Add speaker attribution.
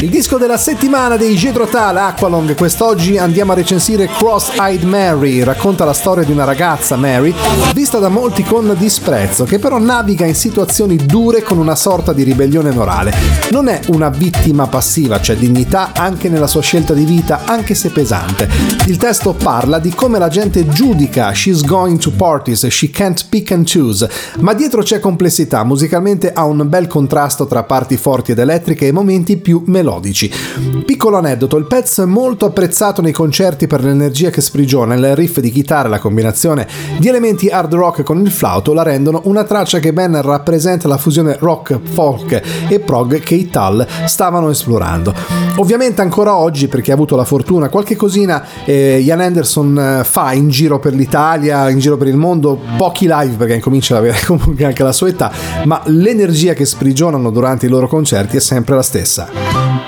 Speaker 1: Il disco della settimana dei Jethro Tull, Aqualung. Quest'oggi andiamo a recensire Cross-Eyed Mary. Racconta la storia di una ragazza, Mary, vista da molti con disprezzo, che però naviga in situazioni dure con una sorta di ribellione morale. Non è una vittima passiva, c'è dignità anche nella sua scelta di vita, anche se pesante. Il testo parla di come la gente giudica She's going to parties, she can't pick and choose, ma dietro c'è complessità. Musicalmente ha un bel contrasto tra parti forti ed elettriche e momenti più melodici. Piccolo aneddoto, il pezzo è molto apprezzato nei concerti per l'energia che sprigiona, il riff di chitarra e la combinazione di elementi hard rock con il flauto la rendono una traccia che ben rappresenta la fusione rock, folk e prog che i Tull stavano esplorando. Ovviamente ancora oggi, per chi ha avuto la fortuna, qualche cosina Ian Anderson fa in giro per l'Italia, in giro per il mondo, pochi live perché incomincia ad avere comunque anche la sua età, ma l'energia che sprigionano durante i loro concerti è sempre la stessa.